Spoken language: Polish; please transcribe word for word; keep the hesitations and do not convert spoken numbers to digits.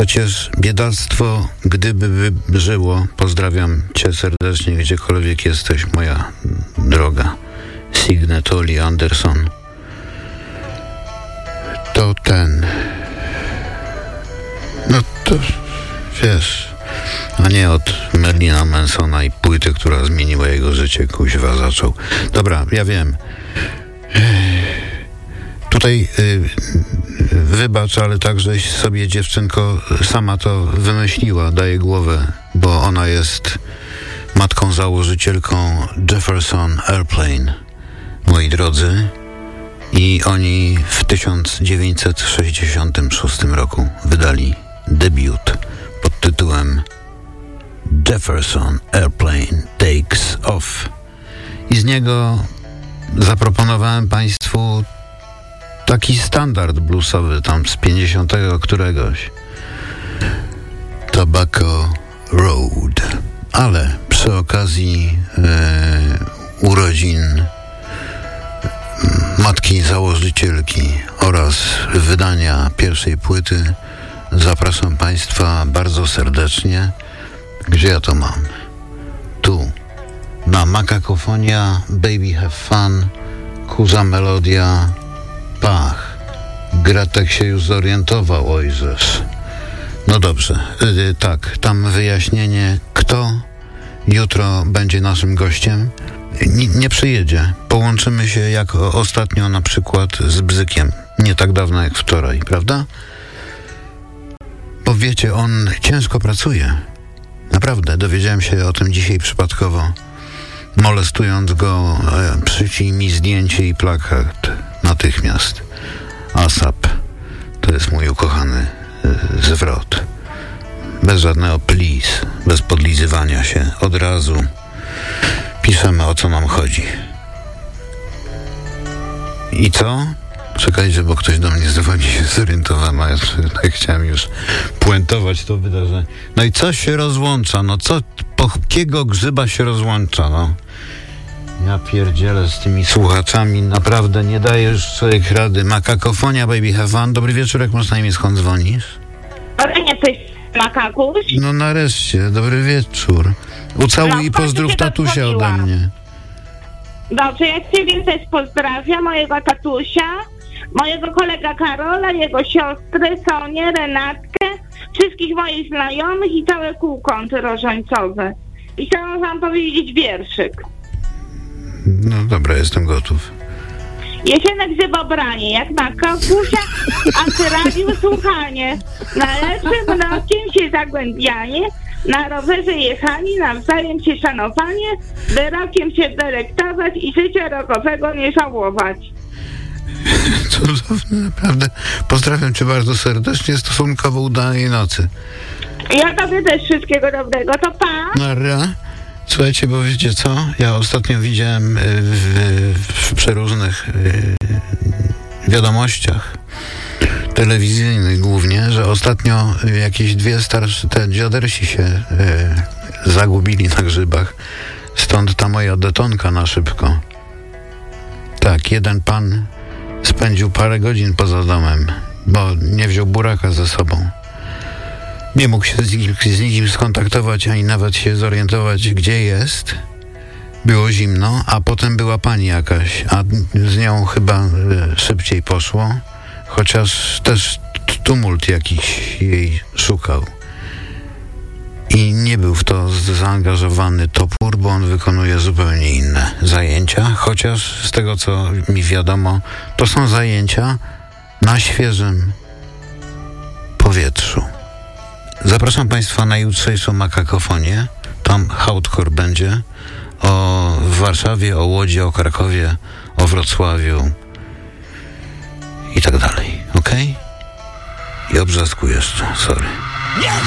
Przecież biedactwo, gdyby żyło, pozdrawiam cię serdecznie, gdziekolwiek jesteś, moja droga Signe Toli Anderson, to ten, no to wiesz, a nie od Merlina Mansona i płyty, która zmieniła jego życie, kuźwa zaczął. Dobra, ja wiem. Tutaj y, wybacz, ale tak, żeś sobie, dziewczynko, sama to wymyśliła, daję głowę, bo ona jest matką założycielką Jefferson Airplane, moi drodzy, i oni w tysiąc dziewięćset sześćdziesiątym szóstym roku wydali debiut pod tytułem Jefferson Airplane Takes Off. I z niego zaproponowałem państwu taki standard bluesowy tam z pięćdziesiątego któregoś. Tobacco Road. Ale przy okazji e, urodzin matki założycielki oraz wydania pierwszej płyty zapraszam państwa bardzo serdecznie. Gdzie ja to mam? Tu. Na Makakofonia, Baby Have Fun, Kuza Melodia, Pach. Gratek się już zorientował, ojżesz. No dobrze, yy, tak, tam wyjaśnienie, kto jutro będzie naszym gościem. N- nie przyjedzie. Połączymy się jak ostatnio na przykład z Bzykiem. Nie tak dawno jak wczoraj, prawda? Bo wiecie, on ciężko pracuje. Naprawdę, dowiedziałem się o tym dzisiaj przypadkowo. Molestując go, e, przyślij mi zdjęcie i plakat natychmiast. ASAP. To jest mój ukochany e, zwrot. Bez żadnego please, bez podlizywania się. Od razu piszemy, o co nam chodzi. I co? Czekajcie, bo ktoś do mnie dzwoni, się zorientowałem, a ja chciałem już puentować to wydarzenie. No i co się rozłącza? No co, po jakiego grzyba się rozłącza? No. Ja pierdzielę z tymi słuchaczami, naprawdę nie daje już człowiek rady. Makakofonia, Baby Have Fun. Dobry wieczór, jak masz na imię, skąd dzwonisz? Ale nie coś Makakuś? No nareszcie, dobry wieczór. Ucałuj No, i pozdrów tatusia ode mnie. Dobrze, ja ciebie też pozdrawiam, mojego tatusia, mojego kolega Karola, jego siostry, Sonię, Renatkę, wszystkich moich znajomych i całe kółko antyrożańcowe. I chciałam wam powiedzieć wierszyk. No dobra, jestem gotów. Jesienek zybobranie, jak na kapusia, antyradiu słuchanie, na lepszym rokiem się zagłębianie, na rowerze jechani, nawzajem się szanowanie, by rokiem się delektować i życia rokowego nie żałować. Cudowne, naprawdę. Pozdrawiam cię bardzo serdecznie, stosunkowo udanej nocy. Ja tobie też wszystkiego dobrego, to pa! Nara. Słuchajcie, bo wiecie co? Ja ostatnio widziałem w, w przeróżnych wiadomościach telewizyjnych głównie, że ostatnio jakieś dwie starsze, te dziadersi się e, zagubili na grzybach. Stąd ta moja detonka na szybko. Tak, jeden pan spędził parę godzin poza domem, bo nie wziął buraka ze sobą. Nie mógł się z nikim, z nikim skontaktować, ani nawet się zorientować, gdzie jest. Było zimno, a potem była pani jakaś, a z nią chyba e, szybciej poszło. Chociaż też tumult jakiś jej szukał. I nie był w to zaangażowany topór, bo on wykonuje zupełnie inne zajęcia. Chociaż z tego, co mi wiadomo, to są zajęcia na świeżym powietrzu. Zapraszam państwa na jutrzejszą Makakofonię. Tam hardcore będzie o w Warszawie, o Łodzi, o Krakowie, o Wrocławiu i tak dalej, okej? Okay? I obrzasku jeszcze, sorry.